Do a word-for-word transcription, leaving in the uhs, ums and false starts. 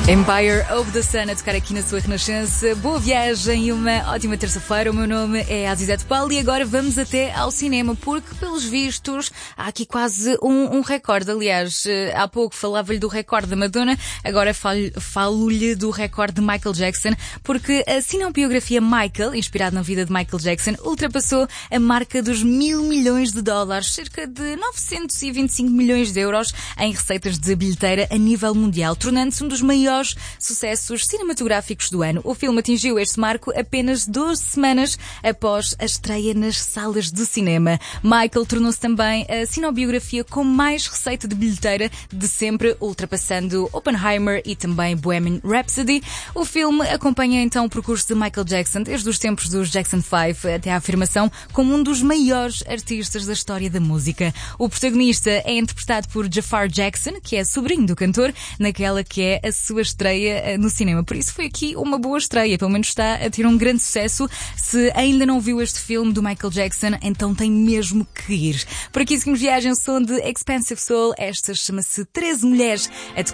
Empire of the Sun a tocar aqui na sua Renascença. Boa viagem e uma ótima terça-feira. O meu nome é Azizete Paulo e agora vamos até ao cinema, porque pelos vistos há aqui quase um, um recorde. Aliás, há pouco falava-lhe do recorde da Madonna, agora falo-lhe do recorde de Michael Jackson, porque a cinebiografia Michael, inspirada na vida de Michael Jackson, ultrapassou a marca dos mil milhões de dólares, cerca de novecentos e vinte e cinco milhões de euros em receitas de bilheteira a nível mundial, tornando-se um dos maiores sucessos cinematográficos do ano. O filme atingiu este marco apenas doze semanas após a estreia nas salas de cinema. Michael tornou-se também a cinebiografia com mais receita de bilheteira de sempre, ultrapassando Oppenheimer e também Bohemian Rhapsody. O filme acompanha então o percurso de Michael Jackson desde os tempos dos Jackson Five até à afirmação como um dos maiores artistas da história da música. O protagonista é interpretado por Jafar Jackson, que é sobrinho do cantor, naquela que é a sua estreia no cinema. Por isso foi aqui uma boa estreia, pelo menos está a ter um grande sucesso. Se ainda não viu este filme do Michael Jackson, então tem mesmo que ir. Por aqui seguimos viagem ao som de Expensive Soul. Esta chama-se treze Mulheres a